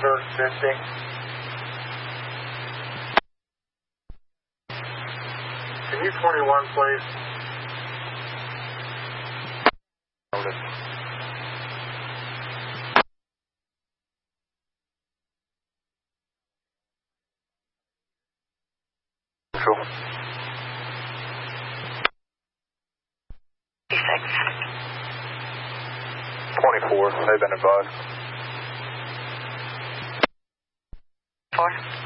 Vert 50. Can you 21, please? Noted. Control. 24, they've been advised. 4.